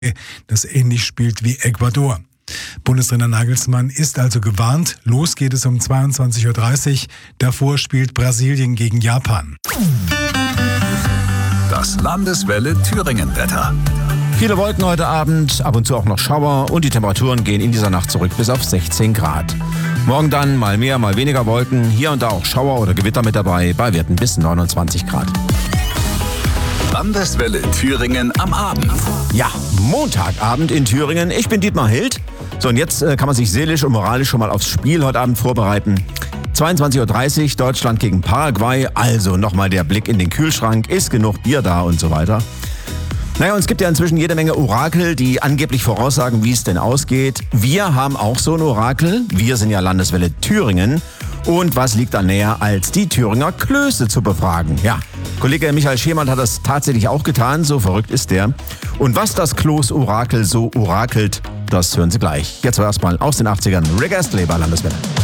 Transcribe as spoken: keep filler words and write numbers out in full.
das ähnlich spielt wie Ecuador. Bundestrainer Nagelsmann ist also gewarnt. Los geht es um zweiundzwanzig Uhr dreißig. Davor spielt Brasilien gegen Japan. Das Landeswelle Thüringen-Wetter. Viele Wolken heute Abend, ab und zu auch noch Schauer und die Temperaturen gehen in dieser Nacht zurück bis auf sechzehn Grad. Morgen dann mal mehr, mal weniger Wolken, hier und da auch Schauer oder Gewitter mit dabei, bei Werten bis neunundzwanzig Grad. Landeswelle Thüringen am Abend. Ja, Montagabend in Thüringen. Ich bin Dietmar Hild. So, und jetzt äh, kann man sich seelisch und moralisch schon mal aufs Spiel heute Abend vorbereiten. zweiundzwanzig Uhr dreißig, Deutschland gegen Paraguay. Also nochmal der Blick in den Kühlschrank. Ist genug Bier da und so weiter. Naja, und es gibt ja inzwischen jede Menge Orakel, die angeblich voraussagen, wie es denn ausgeht. Wir haben auch so ein Orakel. Wir sind ja Landeswelle Thüringen. Und was liegt da näher, als die Thüringer Klöße zu befragen? Ja, Kollege Michael Schemann hat das tatsächlich auch getan. So verrückt ist der. Und was das Kloß-Orakel so orakelt, das hören Sie gleich. Jetzt erstmal aus den achtzigern. Rick Astley bei Landeswelle.